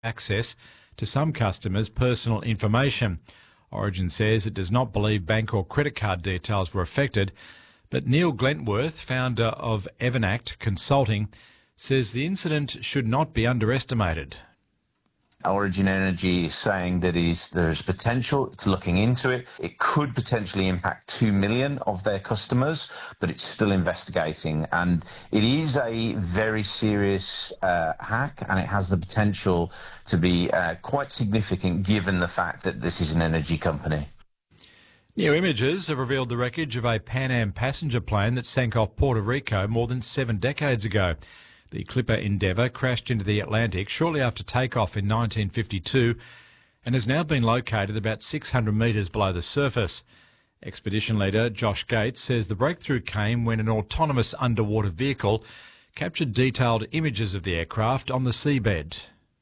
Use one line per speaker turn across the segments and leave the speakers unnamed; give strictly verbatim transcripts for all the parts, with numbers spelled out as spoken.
access to some customers' personal information. Origin says it does not believe bank or credit card details were affected, but Neil Glentworth, founder of Evernact Consulting, says the incident should not be underestimated.
Origin Energy is saying that is, there's potential, it's looking into it. It could potentially impact two million of their customers, but it's still investigating. And it is a very serious uh, hack, and it has the potential to be uh, quite significant given the fact that this is an energy company.
New images have revealed the wreckage of a Pan Am passenger plane that sank off Puerto Rico more than seven decades ago. The Clipper Endeavour crashed into the Atlantic shortly after takeoff in nineteen fifty-two and has now been located about six hundred metres below the surface. Expedition leader Josh Gates says the breakthrough came when an autonomous underwater vehicle captured detailed images of the aircraft on the seabed.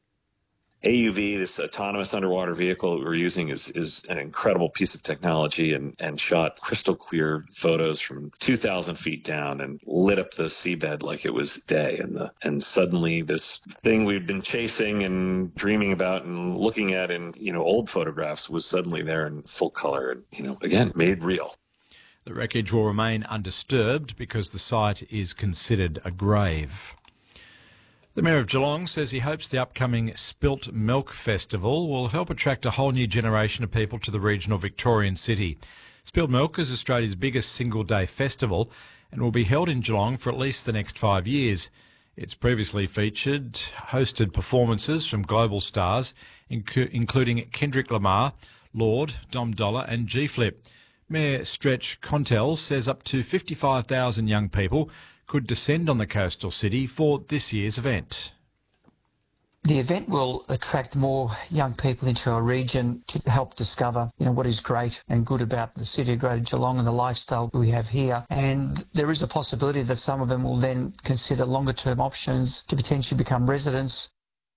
A U V, this autonomous underwater vehicle we're using, is is an incredible piece of technology and, and shot crystal clear photos from two thousand feet down and lit up the seabed like it was day. And the and suddenly this thing we'd been chasing and dreaming about and looking at in, you know, old photographs was suddenly there in full color and, you know, again, made real.
The wreckage will remain undisturbed because the site is considered a grave. The Mayor of Geelong says he hopes the upcoming Spilt Milk Festival will help attract a whole new generation of people to the regional Victorian city. Spilt Milk is Australia's biggest single-day festival and will be held in Geelong for at least the next five years. It's previously featured, hosted performances from global stars, inc- including Kendrick Lamar, Lord, Dom Dollar and G-Flip. Mayor Stretch Contell says up to fifty-five thousand young people could descend on the coastal city for this year's event.
The event will attract more young people into our region to help discover, you know, what is great and good about the city of Greater Geelong and the lifestyle we have here. And there is a possibility that some of them will then consider longer-term options to potentially become residents.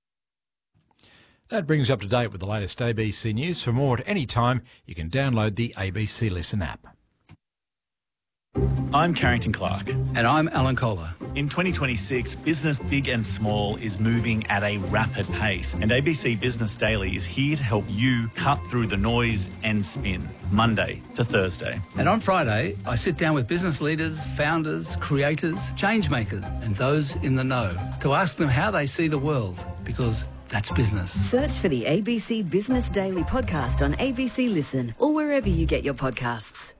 That brings you up to date with the latest A B C News. For more at any time, you can download the A B C Listen app.
I'm Carrington Clark.
And I'm Alan Kohler.
In twenty twenty-six, business big and small is moving at a rapid pace. And A B C Business Daily is here to help you cut through the noise and spin, Monday to Thursday.
And on Friday, I sit down with business leaders, founders, creators, change makers, and those in the know to ask them how they see the world, because that's business.
Search for the A B C Business Daily podcast on A B C Listen or wherever you get your podcasts.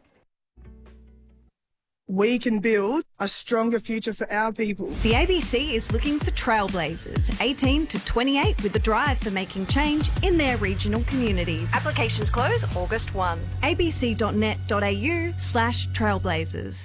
We can build a stronger future for our people.
The A B C is looking for trailblazers, eighteen to twenty-eight, with a drive for making change in their regional communities. Applications close August first. a b c dot net dot a u slash trailblazers.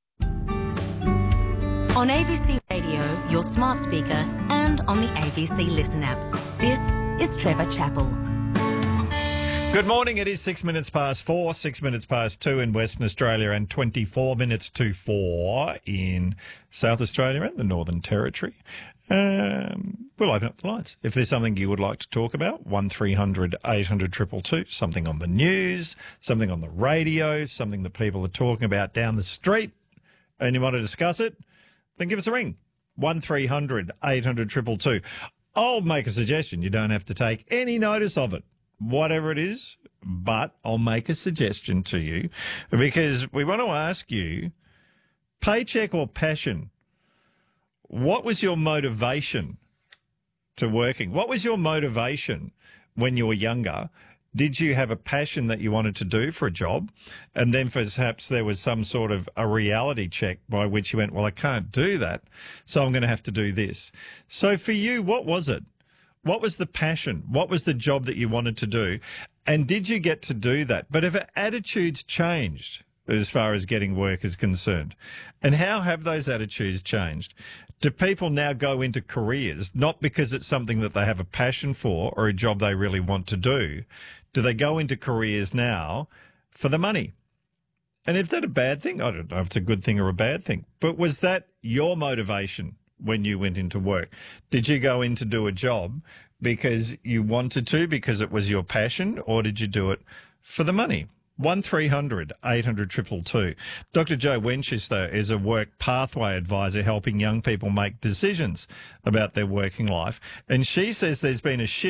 On A B C Radio, your smart speaker, and on the A B C Listen app. This is Trevor Chappell.
Good morning. It is six minutes past four, six minutes past two in Western Australia and twenty-four minutes to four in South Australia and the Northern Territory. Um, we'll open up the lines. If there's something you would like to talk about, one three hundred eight hundred two two two, something on the news, something on the radio, something that people are talking about down the street, and you want to discuss it, then give us a ring. one three hundred eight hundred two two two. I'll make a suggestion. You don't have to take any notice of it, whatever it is, but I'll make a suggestion to you because we want to ask you, paycheck or passion, what was your motivation to working? What was your motivation when you were younger? Did you have a passion that you wanted to do for a job? And then perhaps there was some sort of a reality check by which you went, well, I can't do that, so I'm going to have to do this. So for you, what was it? What was the passion? What was the job that you wanted to do? And did you get to do that? But have attitudes changed as far as getting work is concerned? And how have those attitudes changed? Do people now go into careers, not because it's something that they have a passion for or a job they really want to do? Do they go into careers now for the money? And is that a bad thing? I don't know if it's a good thing or a bad thing. But was that your motivation when you went into work? Did you go in to do a job because you wanted to, because it was your passion, or did you do it for the money? one three hundred eight hundred two two two. Doctor Jo Winchester is a work pathway advisor helping young people make decisions about their working life. And she says there's been a shift